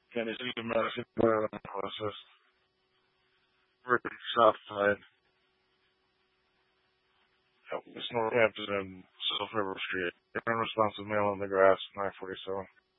Kansas City, Madison, process. South side. It's Northampton and South River Street. Unresponsive mail in the grass, 947.